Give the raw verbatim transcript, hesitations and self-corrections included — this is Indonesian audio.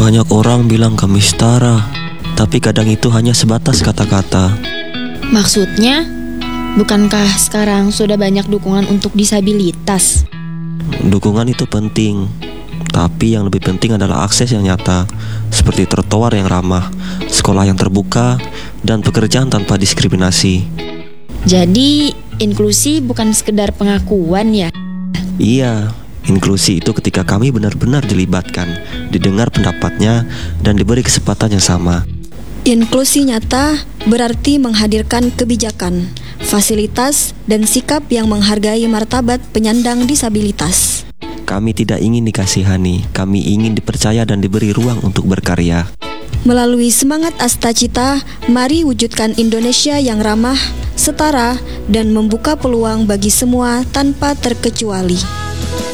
Banyak orang bilang kami setara, tapi kadang itu hanya sebatas kata-kata. Maksudnya, bukankah sekarang sudah banyak dukungan untuk disabilitas? Dukungan itu penting, tapi yang lebih penting adalah akses yang nyata, seperti trotoar yang ramah, sekolah yang terbuka, dan pekerjaan tanpa diskriminasi. Jadi, inklusi bukan sekedar pengakuan ya? Iya, inklusi itu ketika kami benar-benar dilibatkan, didengar pendapatnya, dan diberi kesempatan yang sama. Inklusi nyata berarti menghadirkan kebijakan, fasilitas, dan sikap yang menghargai martabat penyandang disabilitas. Kami tidak ingin dikasihani, kami ingin dipercaya dan diberi ruang untuk berkarya. Melalui semangat Astacita, mari wujudkan Indonesia yang ramah, setara, dan membuka peluang bagi semua tanpa terkecuali.